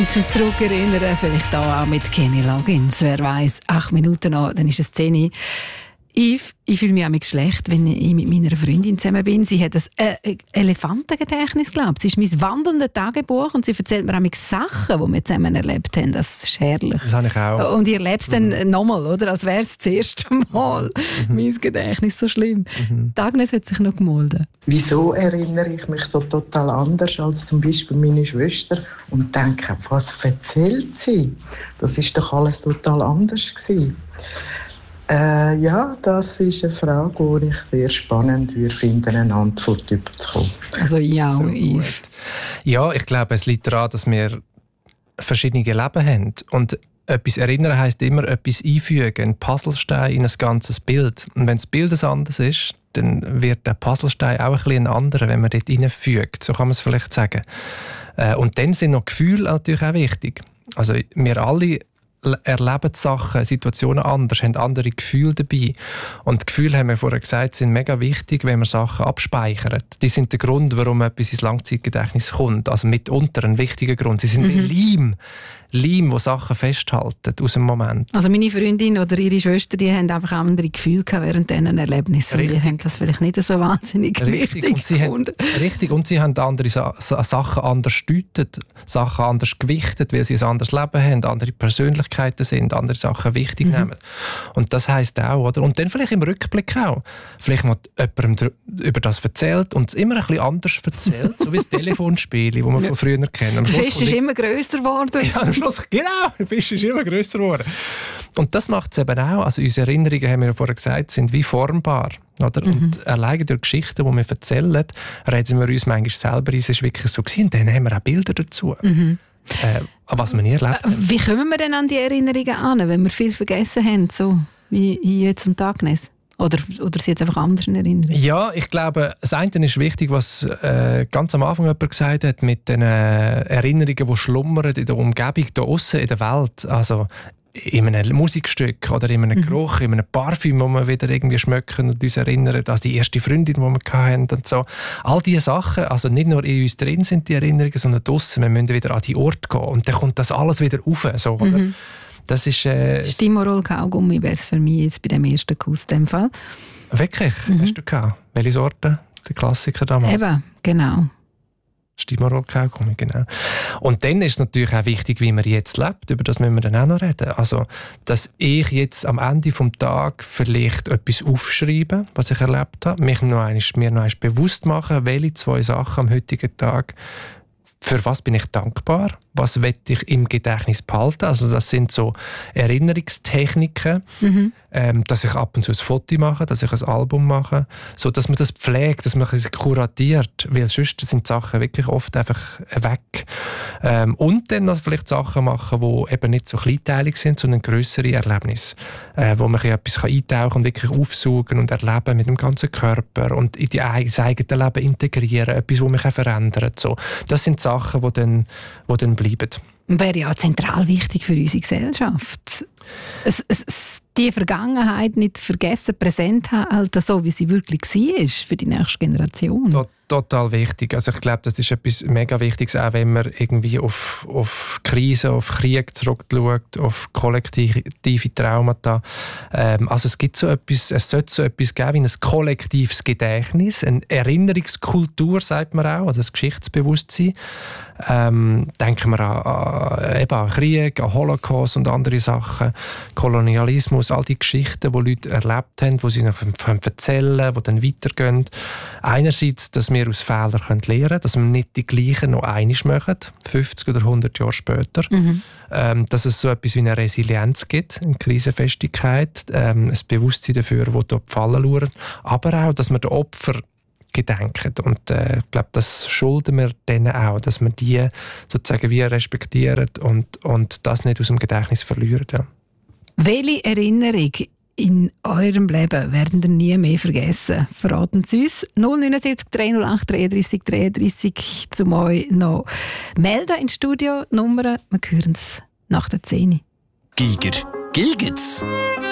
Zum Zurückerinnern, vielleicht auch mit Kenny Loggins. Wer weiss, 8 Minuten noch, dann ist es 10 Uhr. Ich fühle mich auch schlecht, wenn ich mit meiner Freundin zusammen bin. Sie hat ein Elefantengedächtnis, glaube ich. Sie ist mein wandelndes Tagebuch und sie erzählt mir auch Sachen, die wir zusammen erlebt haben. Das ist herrlich. Das habe ich auch. Und ich erlebe es dann nochmal, oder? Als wäre es das erste Mal. Mein Gedächtnis so schlimm. Die Agnes hat sich noch gemolden. Wieso erinnere ich mich so total anders als zum Beispiel meine Schwester und denke, was erzählt sie? Das ist doch alles total anders gewesen. Ja, das ist eine Frage, die ich sehr spannend finde, eine Antwort zu bekommen. Also ja, so Yves. Ja, ich glaube, es liegt daran, dass wir verschiedene Leben haben. Und etwas erinnern heisst immer etwas einfügen, ein Puzzlestein in ein ganzes Bild. Und wenn das Bild ein anderes ist, dann wird der Puzzlestein auch ein bisschen ein anderer, wenn man dort hineinfügt. So kann man es vielleicht sagen. Und dann sind noch Gefühle natürlich auch wichtig. Also wir alle erleben Sachen, Situationen anders, haben andere Gefühle dabei. Und die Gefühle, haben wir vorher gesagt, sind mega wichtig, wenn man Sachen abspeichert. Die sind der Grund, warum etwas ins Langzeitgedächtnis kommt. Also mitunter ein wichtiger Grund. Sie sind wie Leim, die Sachen festhalten aus dem Moment. Also meine Freundin oder ihre Schwester, die haben einfach andere Gefühle gehabt während diesen Erlebnissen. Richtig. Wir haben das vielleicht nicht so wahnsinnig wichtig gefunden. Richtig, und sie haben andere Sachen anders gedeutet, Sachen anders gewichtet, weil sie ein anderes Leben haben, andere Persönlichkeiten sind, andere Sachen wichtig nehmen. Und das heisst auch, oder? Und dann vielleicht im Rückblick auch. Vielleicht mal jemandem über das erzählt und es immer ein bisschen anders erzählt, so wie das Telefonspiel, das wir von früher kennen. Der Fisch ist immer grösser geworden. Ja, am Schluss, genau, der Fisch ist immer grösser geworden. Und das macht es eben auch. Also unsere Erinnerungen, haben wir ja vorher gesagt, sind wie formbar. Oder? Und alleine durch Geschichten, die wir erzählen, reden wir uns manchmal selber ein, es ist wirklich so gewesen. Und dann haben wir auch Bilder dazu. Was wir nie erlebt haben. Wie kommen wir denn an die Erinnerungen an, wenn wir viel vergessen haben, so wie jetzt und Agnes? Oder sie jetzt einfach anders in Erinnerung? Ja, ich glaube, das eine ist wichtig, was ganz am Anfang jemand gesagt hat, mit den Erinnerungen, die schlummern in der Umgebung, da aussen in der Welt. Also in einem Musikstück oder in einem Geruch, in einem Parfüm, das wir wieder irgendwie schmecken und uns erinnern an die erste Freundin, die wir hatten und so. All diese Sachen, also nicht nur in uns drin sind die Erinnerungen, sondern draussen. Wir müssen wieder an die Orte gehen und dann kommt das alles wieder rauf. So, oder? Das ist Stimorol Kaugummi wäre es für mich jetzt bei dem ersten Kuss in dem Fall. Wirklich? Hast du gehabt? Welche Sorte? Der Klassiker damals? Eben, genau. Stimorol-Kaugummi, genau. Und dann ist es natürlich auch wichtig, wie man jetzt lebt. Über das müssen wir dann auch noch reden. Also, dass ich jetzt am Ende des Tages vielleicht etwas aufschreibe, was ich erlebt habe, mir noch einmal bewusst machen, welche 2 Sachen am heutigen Tag, für was bin ich dankbar, was will ich im Gedächtnis behalten. Also das sind so Erinnerungstechniken, dass ich ab und zu ein Foto mache, dass ich ein Album mache, so dass man das pflegt, dass man es kuratiert, weil sonst sind Sachen wirklich oft einfach weg. Und dann noch vielleicht Sachen machen, die eben nicht so kleinteilig sind, sondern grössere Erlebnisse, wo man etwas eintauchen kann und wirklich aufsaugen und erleben mit dem ganzen Körper und in das eigene Leben integrieren, etwas, das mich verändert. So. Das sind Sachen, die dann bleiben. Wäre ja auch zentral wichtig für unsere Gesellschaft. Die Vergangenheit nicht vergessen, präsent halten, so wie sie wirklich war für die nächste Generation. Total wichtig. Also ich glaube, das ist etwas mega Wichtiges, auch wenn man irgendwie auf Krisen, auf Krieg zurückschaut, auf kollektive Traumata. Also es sollte so etwas geben wie ein kollektives Gedächtnis, eine Erinnerungskultur, sagt man auch, also das Geschichtsbewusstsein. Denken wir an Krieg, an Holocaust und andere Sachen, Kolonialismus, all die Geschichten, die Leute erlebt haben, die sie noch erzählen können, die dann weitergehen. Einerseits, dass wir aus Fehlern lernen können, dass wir nicht die gleichen noch einmal machen, 50 oder 100 Jahre später. Dass es so etwas wie eine Resilienz gibt, eine Krisenfestigkeit, ein Bewusstsein dafür, wo dort die Fallen lauern. Aber auch, dass wir den Opfer gedenken. Und ich glaube, das schulden wir denen auch, dass wir die sozusagen wie respektieren und das nicht aus dem Gedächtnis verlieren. Ja. Welche Erinnerung in eurem Leben werden ihr nie mehr vergessen? Verraten Sie uns. 079 308 33 33 zum euch noch melden ins Studio. Nummern, wir hören es nach der 10. Giger. Gilgit's.